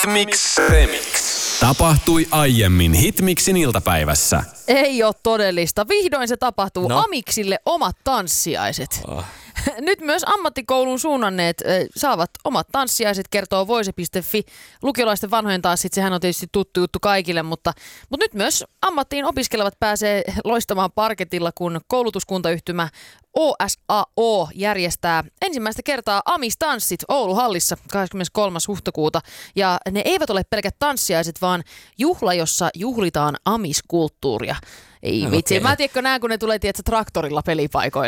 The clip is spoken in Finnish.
Mix Remix. Tapahtui aiemmin Hitmixin iltapäivässä. Ei ole todellista. Vihdoin se tapahtuu. Amiksille omat tanssiaiset. Nyt myös ammattikoulun suunnanneet saavat omat tanssiaiset, kertoo voise.fi. Lukiolaisten vanhojen tanssit, sehän on tietysti tuttu juttu kaikille, mutta nyt myös ammattiin opiskelevat pääsee loistamaan parketilla, kun koulutuskuntayhtymä OSAO järjestää ensimmäistä kertaa Amistanssit Ouluhallissa 23. huhtikuuta. Ja ne eivät ole pelkät tanssiaiset, vaan juhla, jossa juhlitaan amiskulttuuria. Ei vitsi. Mä tiedätkö näen, kun ne tulee traktorilla pelipaikoille.